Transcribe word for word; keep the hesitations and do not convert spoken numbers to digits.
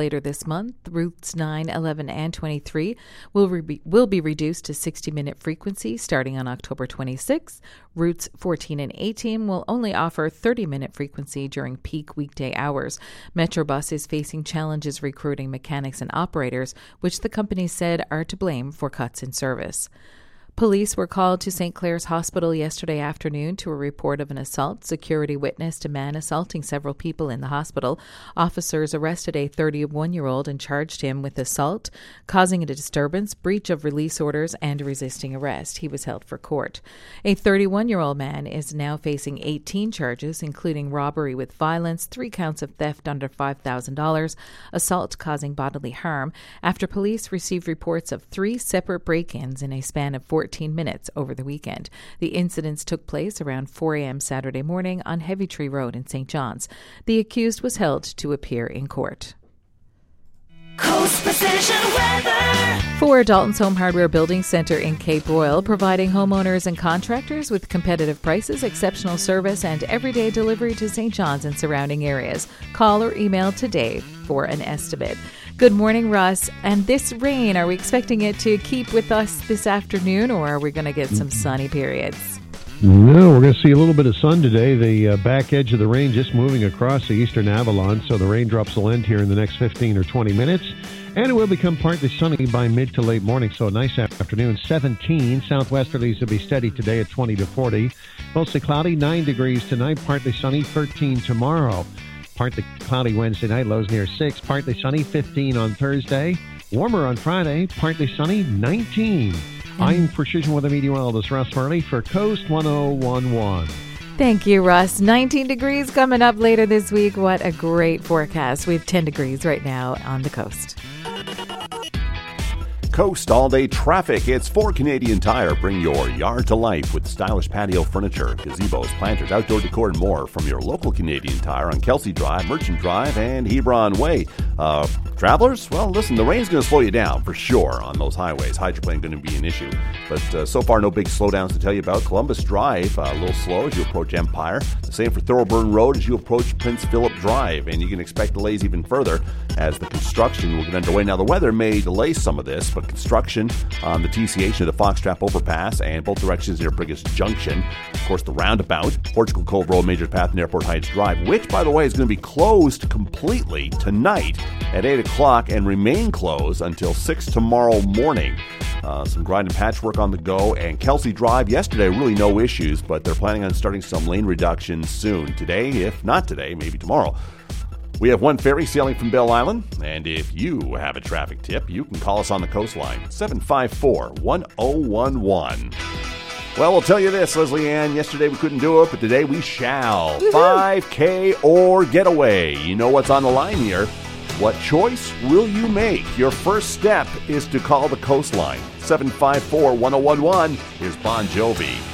Later this month, routes nine, eleven, and twenty-three will, re- will be reduced to sixty-minute frequency starting on October twenty-sixth. Routes fourteen and eighteen will only offer thirty-minute frequency during peak weekday hours. Metrobus is facing challenges recruiting mechanics and operators, which the company said are to blame for cuts in service. Police were called to Saint Clair's Hospital yesterday afternoon to a report of an assault. Security witnessed a man assaulting several people in the hospital. Officers arrested a thirty-one-year-old and charged him with assault, causing a disturbance, breach of release orders, and resisting arrest. He was held for court. A thirty-one-year-old man is now facing eighteen charges, including robbery with violence, three counts of theft under five thousand dollars, assault causing bodily harm, after police received reports of three separate break-ins in a span of fourteen minutes over the weekend. The incidents took place around four a.m. Saturday morning on Heavy Tree Road in Saint John's. The accused was held to appear in court. Coast Precision Weather. For Dalton's Home Hardware Building Centre in Cape Royal, providing homeowners and contractors with competitive prices, exceptional service, and everyday delivery to Saint John's and surrounding areas. Call or email today for an estimate. Good morning, Russ. And this rain, are we expecting it to keep with us this afternoon, or are we going to get some sunny periods? No, we're going to see a little bit of sun today. The uh, back edge of the rain just moving across the eastern Avalon, so the raindrops will end here in the next fifteen or twenty minutes. And it will become partly sunny by mid to late morning, so a nice afternoon. seventeen. Southwesterlies will be steady today at twenty to forty. Mostly cloudy, nine degrees tonight. Partly sunny, thirteen tomorrow. Partly cloudy Wednesday night, lows near six. Partly sunny, fifteen on Thursday. Warmer on Friday, partly sunny, nineteen. Mm. I'm Precision Weather Meteorologist Russ Farley for Coast one oh one point one. Thank you, Russ. nineteen degrees coming up later this week. What a great forecast. We have ten degrees right now on the coast. Coast all-day traffic. It's for Canadian Tire. Bring your yard to life with stylish patio furniture, gazebos, planters, outdoor decor, and more from your local Canadian Tire on Kelsey Drive, Merchant Drive, and Hebron Way. Uh, travelers, well, listen, the rain's going to slow you down for sure on those highways. Hydroplane going to be an issue. But uh, so far, no big slowdowns to tell you about. Columbus Drive, uh, a little slow as you approach Empire. The same for Thoroughburn Road as you approach Prince Philip Drive. And you can expect delays even further as the construction will get underway. Now, the weather may delay some of this, but construction on the T C H near the Foxtrap Overpass and both directions near Brigus Junction. Of course, the roundabout, Portugal Cove Road, Major Path, and Airport Heights Drive, which, by the way, is going to be closed completely tonight at eight o'clock and remain closed until six tomorrow morning. Uh, some grind and patchwork on the go. And Kelsey Drive, yesterday, really no issues, but they're planning on starting some lane reductions soon. Today, if not today, maybe tomorrow. We have one ferry sailing from Belle Island, and if you have a traffic tip, you can call us on the coastline, seven five four, one oh one one. Well, we'll tell you this, Leslie Ann, yesterday we couldn't do it, but today we shall. Woo-hoo. five K or getaway. You know what's on the line here. What choice will you make? Your first step is to call the coastline. seven five four, one oh one one. Here's Bon Jovi.